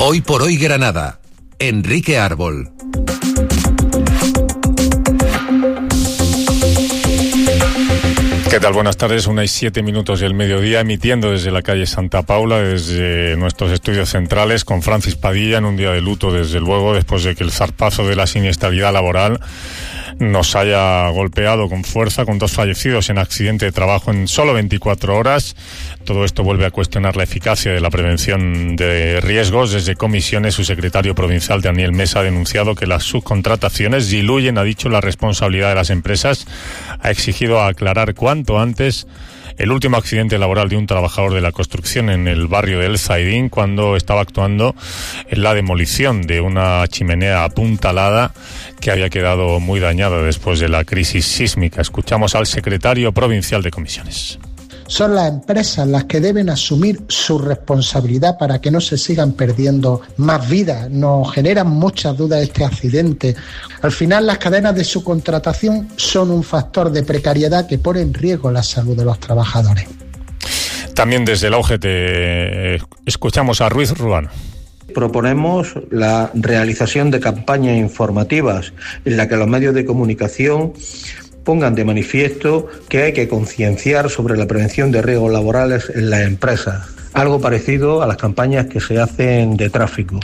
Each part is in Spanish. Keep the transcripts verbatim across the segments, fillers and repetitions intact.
Hoy por hoy Granada. Enrique Árbol. ¿Qué tal? Buenas tardes, una y siete minutos del mediodía, emitiendo desde la calle Santa Paula, desde nuestros estudios centrales, con Francis Padilla, en un día de luto, desde luego, después de que el zarpazo de la siniestralidad laboral nos haya golpeado con fuerza, con dos fallecidos en accidente de trabajo en solo veinticuatro horas. Todo esto vuelve a cuestionar la eficacia de la prevención de riesgos. Desde Comisiones, su secretario provincial, Daniel Mesa, ha denunciado que las subcontrataciones diluyen, ha dicho, la responsabilidad de las empresas. Ha exigido aclarar cuanto antes el último accidente laboral de un trabajador de la construcción en el barrio de El Zaidín, cuando estaba actuando en la demolición de una chimenea apuntalada que había quedado muy dañada después de la crisis sísmica. Escuchamos al secretario provincial de Comisiones. Son las empresas las que deben asumir su responsabilidad para que no se sigan perdiendo más vidas. Nos generan muchas dudas este accidente. Al final, las cadenas de subcontratación son un factor de precariedad que pone en riesgo la salud de los trabajadores. También desde la U G T escuchamos a Ruiz Ruano. Proponemos la realización de campañas informativas en las que los medios de comunicación pongan de manifiesto que hay que concienciar sobre la prevención de riesgos laborales en las empresas, algo parecido a las campañas que se hacen de tráfico.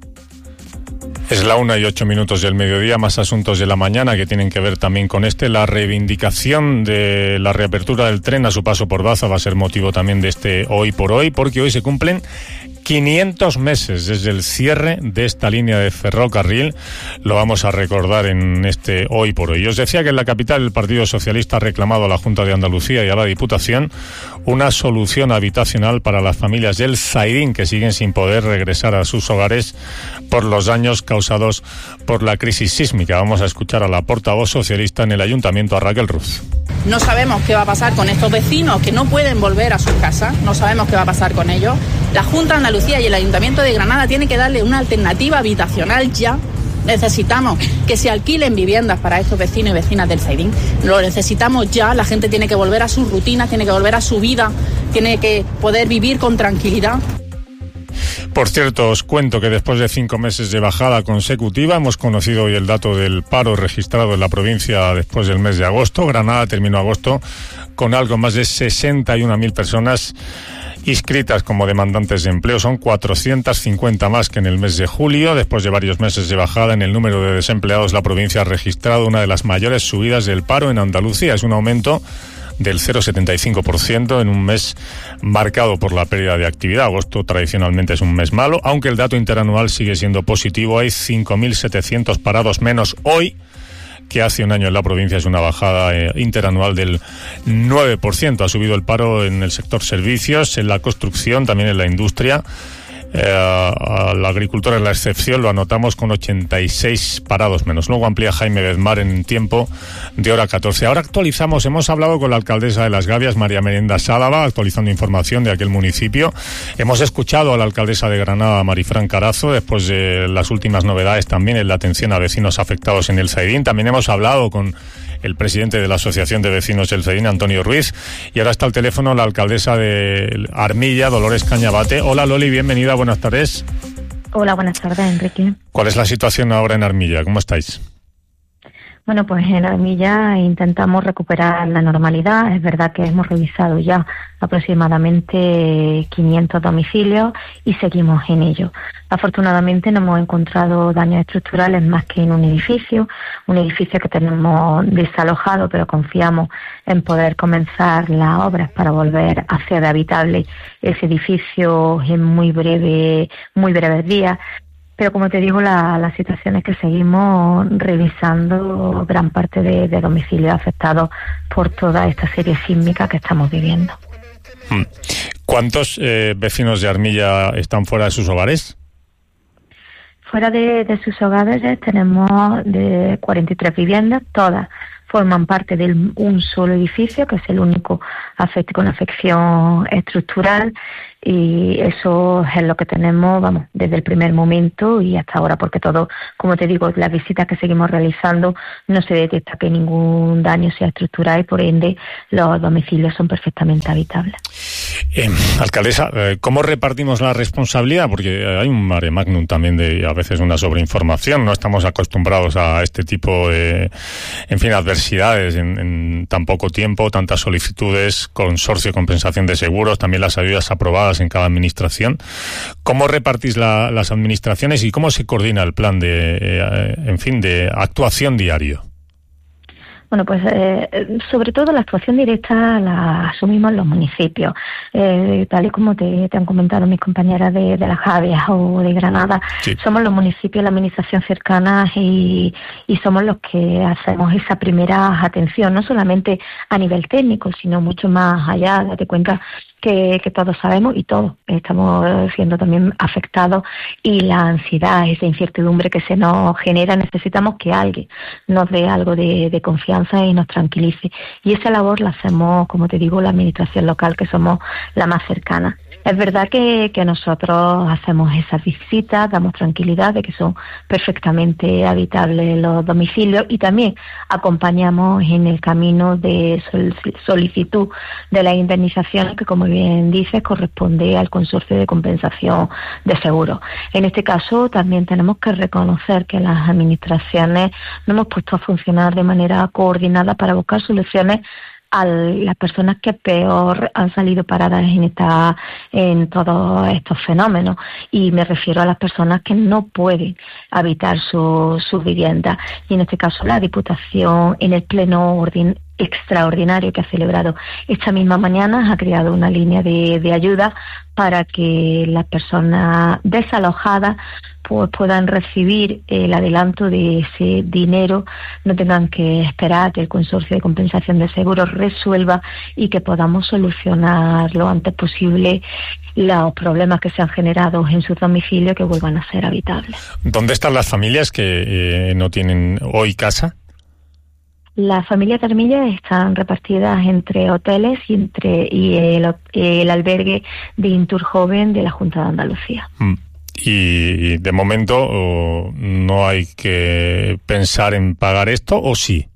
Es la una y ocho minutos del mediodía, más asuntos de la mañana que tienen que ver también con este. La reivindicación de la reapertura del tren a su paso por Baza va a ser motivo también de este Hoy por Hoy, porque hoy se cumplen quinientos meses desde el cierre de esta línea de ferrocarril. Lo vamos a recordar en este Hoy por Hoy. Os decía que en la capital el Partido Socialista ha reclamado a la Junta de Andalucía y a la Diputación una solución habitacional para las familias del Zaidín que siguen sin poder regresar a sus hogares por los daños causados por la crisis sísmica. Vamos a escuchar a la portavoz socialista en el Ayuntamiento, a Raquel Ruz. No sabemos qué va a pasar con estos vecinos que no pueden volver a sus casas, no sabemos qué va a pasar con ellos. La Junta de Andalucía y el Ayuntamiento de Granada tienen que darle una alternativa habitacional ya. Necesitamos que se alquilen viviendas para estos vecinos y vecinas del Zaidín. Lo necesitamos ya, la gente tiene que volver a sus rutinas, tiene que volver a su vida, tiene que poder vivir con tranquilidad. Por cierto, os cuento que después de cinco meses de bajada consecutiva, hemos conocido hoy el dato del paro registrado en la provincia después del mes de agosto. Granada terminó agosto con algo más de sesenta y una mil personas inscritas como demandantes de empleo. Son cuatrocientas cincuenta más que en el mes de julio. Después de varios meses de bajada en el número de desempleados, la provincia ha registrado una de las mayores subidas del paro en Andalucía. Es un aumento del cero coma setenta y cinco por ciento en un mes marcado por la pérdida de actividad. Agosto tradicionalmente es un mes malo, aunque el dato interanual sigue siendo positivo. Hay cinco mil setecientos parados menos hoy que hace un año en la provincia. Es una bajada eh, interanual del nueve por ciento. Ha subido el paro en el sector servicios, en la construcción, también en la industria. Eh, a la agricultura es la excepción, lo anotamos con ochenta y seis parados menos. Luego amplía Jaime Bedmar en tiempo de hora catorce. Ahora actualizamos, hemos hablado con la alcaldesa de Las Gavias, María Merenda Sálava, actualizando información de aquel municipio. Hemos escuchado a la alcaldesa de Granada, Marifran Carazo, después de las últimas novedades también en la atención a vecinos afectados en el Zaidín. También hemos hablado con el presidente de la Asociación de Vecinos del Zaidín, Antonio Ruiz, y ahora está al teléfono la alcaldesa de Armilla, Dolores Cañabate. Hola Loli, bienvenida, buenas tardes. Hola, buenas tardes, Enrique. ¿Cuál es la situación ahora en Armilla? ¿Cómo estáis? Bueno, pues en Armilla intentamos recuperar la normalidad. Es verdad que hemos revisado ya aproximadamente quinientos domicilios y seguimos en ello. Afortunadamente no hemos encontrado daños estructurales más que en un edificio, un edificio que tenemos desalojado, pero confiamos en poder comenzar las obras para volver a ser habitable ese edificio en muy breve, muy breves días. Pero como te digo, la, la situación es que seguimos revisando gran parte de, de domicilios afectados por toda esta serie sísmica que estamos viviendo. ¿Cuántos eh, vecinos de Armilla están fuera de sus hogares? Fuera de, de sus hogares tenemos de cuarenta y tres viviendas, todas forman parte de un solo edificio, que es el único afecto con afección estructural, y eso es lo que tenemos, vamos, desde el primer momento y hasta ahora, porque todo, como te digo, las visitas que seguimos realizando no se detecta que ningún daño sea estructural y por ende los domicilios son perfectamente habitables. Eh, alcaldesa, ¿cómo repartimos la responsabilidad? Porque hay un mare magnum también de a veces una sobreinformación, no estamos acostumbrados a este tipo de, en fin, adversidades en, en tan poco tiempo, tantas solicitudes, consorcio de compensación de seguros, también las ayudas aprobadas en cada administración. ¿Cómo repartís la, las administraciones y cómo se coordina el plan de, eh, en fin, de actuación diario? Bueno, pues eh, sobre todo la actuación directa la asumimos los municipios. Eh, tal y como te, te han comentado mis compañeras de, de Las Javias o de Granada, sí. Somos los municipios, la administración cercana y, y somos los que hacemos esa primera atención, no solamente a nivel técnico, sino mucho más allá. Date cuenta que, que todos sabemos y todos estamos siendo también afectados y la ansiedad, esa incertidumbre que se nos genera, necesitamos que alguien nos dé algo de, de confianza y nos tranquilice. Y esa labor la hacemos, como te digo, la administración local, que somos la más cercana. Es verdad que, que nosotros hacemos esas visitas, damos tranquilidad de que son perfectamente habitables los domicilios y también acompañamos en el camino de solicitud de las indemnizaciones que, como bien dices, corresponde al consorcio de compensación de seguros. En este caso también tenemos que reconocer que las administraciones nos hemos puesto a funcionar de manera coordinada para buscar soluciones a las personas que peor han salido paradas en esta, en todos estos fenómenos, y me refiero a las personas que no pueden habitar su, su vivienda. Y en este caso la Diputación, en el pleno ordin, extraordinario que ha celebrado esta misma mañana, ha creado una línea de, de ayuda para que las personas desalojadas pues puedan recibir el adelanto de ese dinero, no tengan que esperar que el consorcio de compensación de seguros resuelva y que podamos solucionar lo antes posible los problemas que se han generado en sus domicilios, que vuelvan a ser habitables. ¿Dónde están las familias que eh, no tienen hoy casa? Las familias de Armilla están repartidas entre hoteles y entre y el, el albergue de Intur Joven de la Junta de Andalucía. Mm. Y de momento no hay que pensar en pagar esto, ¿o sí?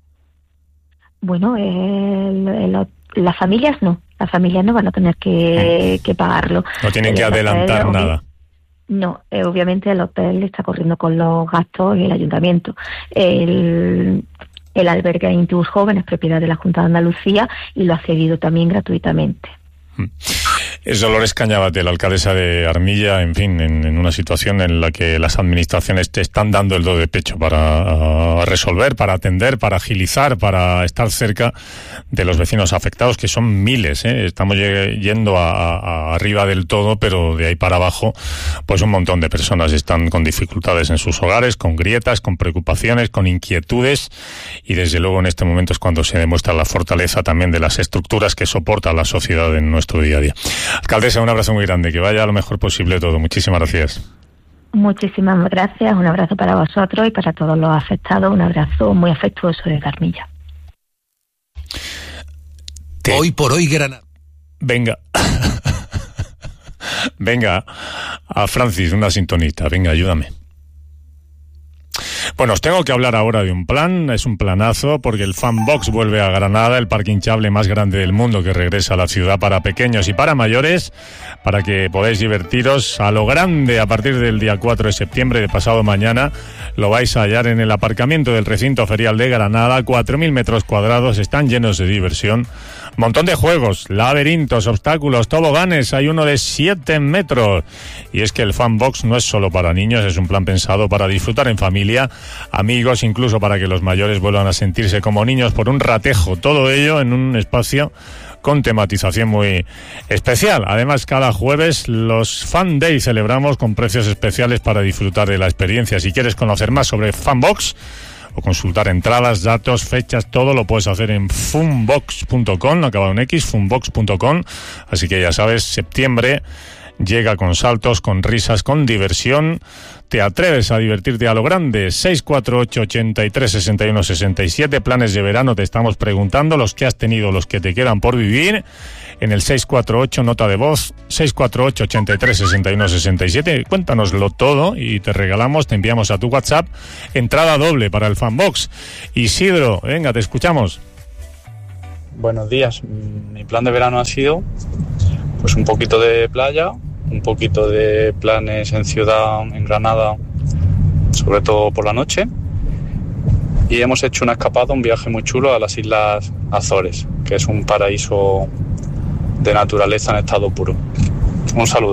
Bueno, el, el, las familias no. Las familias no van a tener que, que pagarlo. No tienen el que adelantar hotel, nada. No, eh, obviamente el hotel está corriendo con los gastos y el ayuntamiento. El... El albergue Intur Joven es propiedad de la Junta de Andalucía y lo ha cedido también gratuitamente. Es Dolores Cañabate, la alcaldesa de Armilla, en fin, en, en una situación en la que las administraciones te están dando el do de pecho para uh, resolver, para atender, para agilizar, para estar cerca de los vecinos afectados, que son miles, ¿eh? Estamos yendo a, a, a arriba del todo, pero de ahí para abajo, pues un montón de personas están con dificultades en sus hogares, con grietas, con preocupaciones, con inquietudes, y desde luego en este momento es cuando se demuestra la fortaleza también de las estructuras que soporta la sociedad en nuestro día a día. Alcaldesa, un abrazo muy grande, que vaya lo mejor posible todo. Muchísimas gracias. Muchísimas gracias, un abrazo para vosotros y para todos los afectados, un abrazo muy afectuoso desde Armilla. Te... Hoy por hoy, Granada. Venga. Venga, a Francis, una sintonista. Venga, ayúdame. Bueno, os tengo que hablar ahora de un plan, es un planazo, porque el Fanbox vuelve a Granada, el parque hinchable más grande del mundo que regresa a la ciudad para pequeños y para mayores, para que podáis divertiros a lo grande a partir del día cuatro de septiembre, de pasado mañana. Lo vais a hallar en el aparcamiento del recinto ferial de Granada, cuatro mil metros cuadrados, están llenos de diversión. Montón de juegos, laberintos, obstáculos, toboganes, hay uno de siete metros. Y es que el Fanbox no es solo para niños, es un plan pensado para disfrutar en familia, amigos, incluso para que los mayores vuelvan a sentirse como niños por un ratejo. Todo ello en un espacio con tematización muy especial. Además, cada jueves los Fan Day celebramos con precios especiales para disfrutar de la experiencia. Si quieres conocer más sobre Fanbox o consultar entradas, datos, fechas, todo lo puedes hacer en funbox punto com, acabado en X, funbox punto com. Así que ya sabes, septiembre llega con saltos, con risas, con diversión. ¿Te atreves a divertirte a lo grande? seis cuatro ocho, ochenta y tres, sesenta y uno, sesenta y siete. Planes de verano te estamos preguntando, los que has tenido, los que te quedan por vivir. En el seis cuatro ocho, nota de voz, seis cuatro ocho, ochenta y tres, sesenta y uno, sesenta y siete. Cuéntanoslo todo y te regalamos, te enviamos a tu WhatsApp entrada doble para el Fanbox. Isidro, venga, te escuchamos. Buenos días. Mi plan de verano ha sido pues un poquito de playa, un poquito de planes en ciudad, en Granada, sobre todo por la noche. Y hemos hecho una escapada, un viaje muy chulo a las Islas Azores, que es un paraíso de naturaleza en estado puro. Un saludo.